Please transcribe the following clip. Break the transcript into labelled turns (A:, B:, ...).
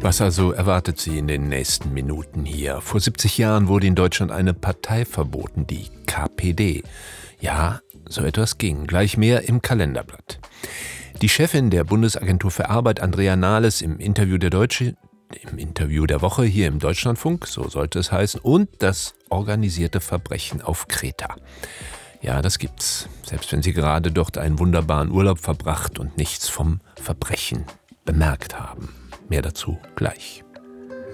A: Was also erwartet Sie in den nächsten Minuten hier? Vor 70 Jahren wurde in Deutschland eine Partei verboten, die KPD. Ja, so etwas ging. Gleich mehr im Kalenderblatt. Die Chefin der Bundesagentur für Arbeit, Andrea Nahles, im Interview der Woche hier im Deutschlandfunk, so sollte es heißen, und das organisierte Verbrechen auf Kreta. Ja, das gibt's, selbst wenn Sie gerade dort einen wunderbaren Urlaub verbracht und nichts vom Verbrechen bemerkt haben. Mehr dazu gleich.